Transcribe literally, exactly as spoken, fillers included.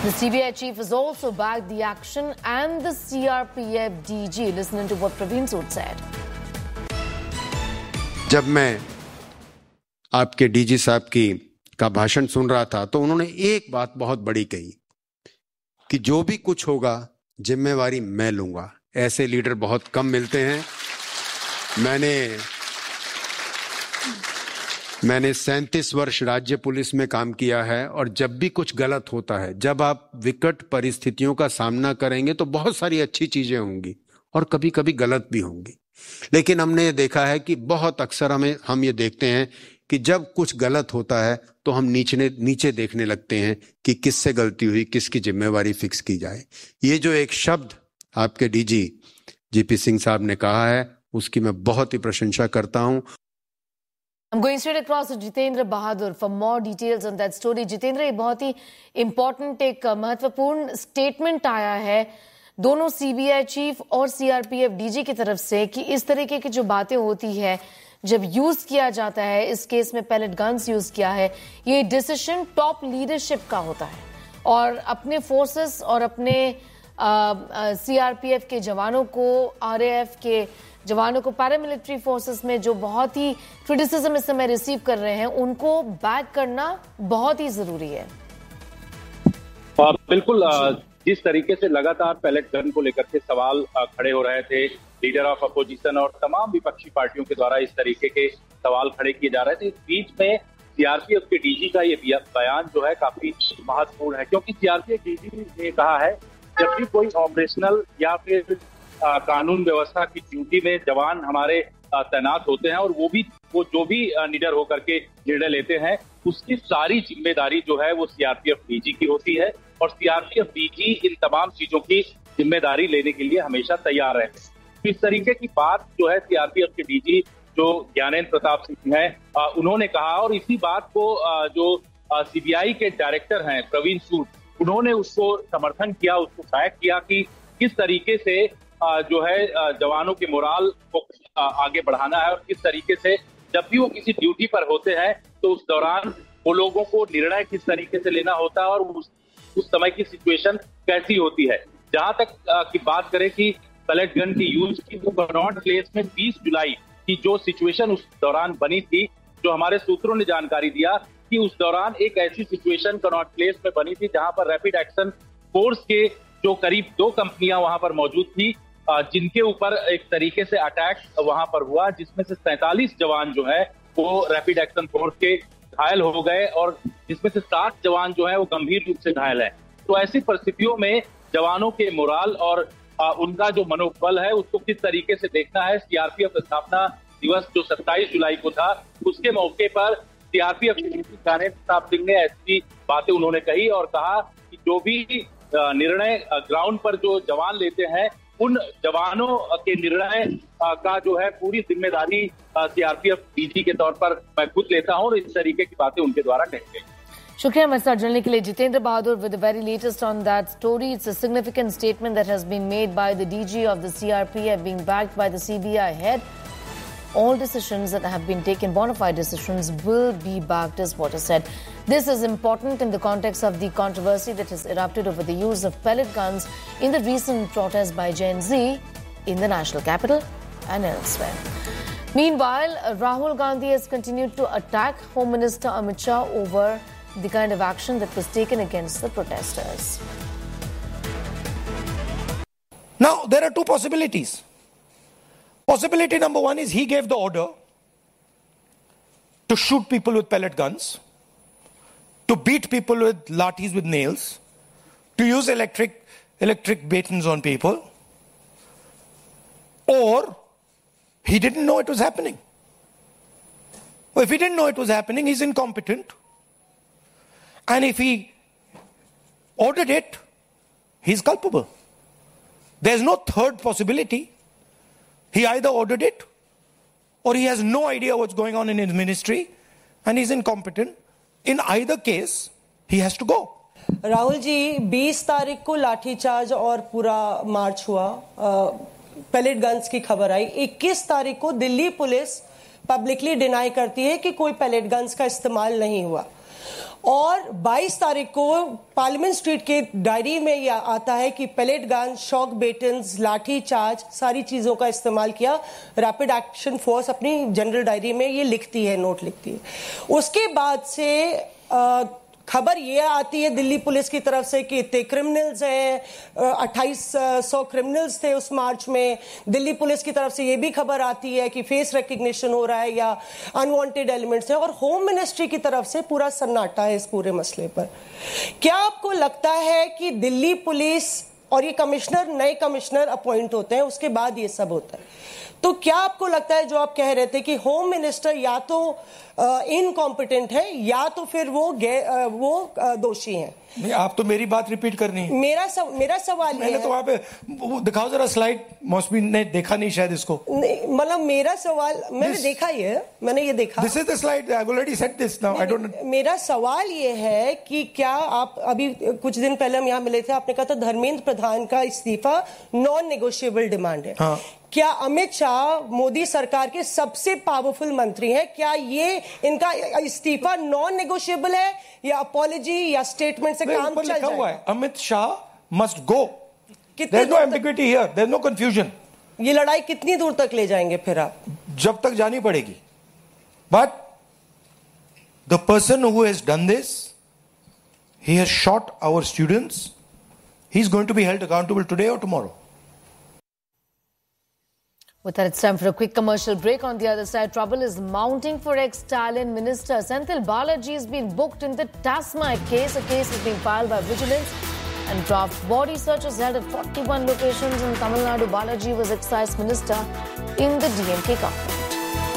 The C B I chief has also backed the action and the C R P F D G. Listen to what Praveen Sood said. जब मैं आपके DG साहब की का भाषण सुन रहा था तो उन्होंने एक बात बहुत बड़ी कही कि जो भी कुछ होगा जिम्मेवारी मैं लूंगा। ऐसे लीडर बहुत कम मिलते हैं। मैंने मैंने सैंतीस वर्ष राज्य पुलिस में काम किया है और जब भी कुछ गलत होता है, जब आप विकट परिस्थितियों का सामना करेंगे तो बहुत सारी अच्छी चीजें होंगी और कभी कभी गलत भी होंगी, लेकिन हमने ये देखा है कि बहुत अक्सर हमें हम ये देखते हैं कि जब कुछ गलत होता है तो हम नीचे नीचे देखने लगते हैं कि किससे गलती हुई, किसकी जिम्मेवारी फिक्स की जाए। ये जो एक शब्द आपके डीजी जीपी सिंह साहब ने कहा है उसकी मैं बहुत ही प्रशंसा करता हूं। I'm going straight across to Jitendra Bahadur for more details on that story. Jitendra, एक बहुत ही important एक महत्वपूर्ण स्टेटमेंट आया है दोनों सीबीआई चीफ और सीआरपीएफ डीजी की तरफ से कि इस तरीके की जो बातें होती है जब यूज किया जाता है, इस केस में पैलेट गन्स यूज किया है, ये डिसीजन टॉप लीडरशिप का होता है और अपने फोर्सेस और अपने सीआरपीएफ के जवानों को, आरएएफ के जवानों को, पैरामिलिट्री फोर्सेस में जो बहुत ही क्रिटिसिज्म इस समय रिसीव कर रहे हैं, उनको बैक करना बहुत ही जरूरी है। बिल्कुल, जिस तरीके से लगातार पैलेट गन को लेकर के सवाल खड़े हो रहे थे लीडर ऑफ अपोजिशन और तमाम विपक्षी पार्टियों के द्वारा, इस तरीके के सवाल खड़े किए जा रहे थे, इस बीच में सीआरपीएफ के डीजी का ये बयान जो है काफी महत्वपूर्ण है, क्योंकि सीआरपीएफ डीजी ने कहा है जब भी कोई ऑपरेशनल या फिर आ, कानून व्यवस्था की ड्यूटी में जवान हमारे तैनात होते हैं और वो भी वो जो भी निडर होकर के निर्णय लेते हैं, उसकी सारी जिम्मेदारी जो है वो सीआरपीएफ डीजी की होती है और सीआरपीएफ डीजी इन तमाम चीजों की जिम्मेदारी लेने के लिए हमेशा तैयार रहते हैं। तो इस तरीके की बात जो है सीआरपीएफ के डीजी जो ज्ञानेंद्र प्रताप सिंह है उन्होंने कहा और इसी बात को आ, जो सीबीआई के डायरेक्टर हैं प्रवीण सूद, उन्होंने उसको समर्थन किया, उसको सहायक किया कि किस तरीके से जो है जवानों के मोराल को आगे बढ़ाना है और किस तरीके से जब भी वो किसी ड्यूटी पर होते हैं तो उस दौरान वो लोगों को निर्णय किस तरीके से लेना होता है और उस, उस समय की सिचुएशन कैसी होती है। जहां तक की बात करें कि पैलेट गन की यूज की, तो कनॉट प्लेस में बीस जुलाई की जो सिचुएशन उस दौरान बनी थी, जो हमारे सूत्रों ने जानकारी दिया कि उस दौरान एक ऐसी सिचुएशन कनॉट प्लेस में बनी थी जहां पर रैपिड एक्शन फोर्स के जो करीब दो कंपनियां वहां पर मौजूद थी, जिनके ऊपर एक तरीके से अटैक वहां पर हुआ, जिसमें से सैंतालीस जवान जो है वो रैपिड एक्शन फोर्स के घायल हो गए और जिसमें से सात जवान जो है वो गंभीर रूप से घायल है। तो ऐसी परिस्थितियों में जवानों के मोराल और आ, उनका जो मनोबल है उसको किस तरीके से देखना है। सीआरपीएफ स्थापना दिवस जो सत्ताईस जुलाई को था, उसके मौके पर सीआरपीएफ ज्ञानेंद्र प्रताप सिंह ने ऐसी बातें उन्होंने कही और कहा कि जो भी निर्णय ग्राउंड पर जो जवान लेते हैं, उन जवानों के निर्णय का जो है पूरी जिम्मेदारी सीआरपीएफ डीजी के तौर पर मैं खुद लेता हूं और इस तरीके की बातें उनके द्वारा कही गई। शुक्रिया हमारे साथ जुड़ने के लिए जितेंद्र बहादुर with the very latest on that story. It's a significant statement that has been made by the DG of the CRPF being backed by the CBI head. All decisions that have been taken, bona fide decisions, will be backed, is what is said. This is important in the context of the controversy that has erupted over the use of pellet guns in the recent protest by Gen Z in the national capital and elsewhere. Meanwhile, Rahul Gandhi has continued to attack Home Minister Amit Shah over the kind of action that was taken against the protesters. Now, there are two possibilities. Possibility number one is he gave the order to shoot people with pellet guns, to beat people with lathis with nails, to use electric electric batons on people, or he didn't know it was happening. Well, if he didn't know it was happening, he's incompetent. And if he ordered it, he's culpable. There's no third possibility. He either ordered it or he has no idea what's going on in his ministry and he's incompetent. In either case, he has to go. Rahul ji, बीस तारीख को लाठीचार्ज और पूरा मार्च हुआ, palette guns की खबर आई। इक्कीस तारीख को दिल्ली पुलिस पब्लिकली डिनाई करती है कि कोई पैलेट गन्स का इस्तेमाल नहीं हुआ और बाईस तारीख को पार्लियामेंट स्ट्रीट के डायरी में यह आता है कि पेलेट गन, शॉक बेटन्स, लाठी चार्ज, सारी चीजों का इस्तेमाल किया। रैपिड एक्शन फोर्स अपनी जनरल डायरी में ये लिखती है, नोट लिखती है। उसके बाद से आ, खबर ये आती है दिल्ली पुलिस की तरफ से कि इतने क्रिमिनल्स हैं, अट्ठाईस सौ क्रिमिनल्स थे उस मार्च में। दिल्ली पुलिस की तरफ से ये भी खबर आती है कि फेस रिकग्निशन हो रहा है या अनवांटेड एलिमेंट्स हैं, और होम मिनिस्ट्री की तरफ से पूरा सन्नाटा है इस पूरे मसले पर। क्या आपको लगता है कि दिल्ली पुलिस और ये कमिश्नर, नए कमिश्नर अपॉइंट होते हैं, उसके बाद ये सब होता है, तो क्या आपको लगता है जो आप कह रहे थे कि होम मिनिस्टर या तो इनकॉम्पिटेंट है या तो फिर वो आ, वो आ, दोषी हैं? नहीं, आप तो मेरी बात रिपीट करनी है। मेरा सव, मेरा सवाल मैंने तो वहां पे दिखाओ जरा स्लाइड, मौसमी ने देखा नहीं शायद इसको। मतलब मेरा सवाल, मैंने this, देखा ये मैंने ये देखा। This is the slide, I have already said this now, I don't. मेरा सवाल ये है कि क्या आप, अभी कुछ दिन पहले हम यहाँ मिले थे, आपने कहा था धर्मेंद्र प्रधान का इस्तीफा नॉन नेगोशिएबल डिमांड है। हाँ। क्या अमित शाह मोदी सरकार के सबसे पावरफुल मंत्री हैं, क्या ये इनका इस्तीफा नॉन नेगोशिएबल है या अपॉलॉजी या स्टेटमेंट से काम चल जाएगा? हुआ है Amit Shah must go, there is no ambiguity here, there is no confusion. ये लड़ाई कितनी दूर तक ले जाएंगे फिर आप? जब तक जानी पड़ेगी। But the person who has done this, he has shot our students, he is going to be held accountable today और tomorrow. With that, it's time for a quick commercial break. On the other side, trouble is mounting for ex-Stalin minister Senthil Balaji has been booked in the Tasmite case. A case has been filed by vigilance and draft body searches held at forty-one locations in Tamil Nadu. Balaji was excise minister in the D M K government.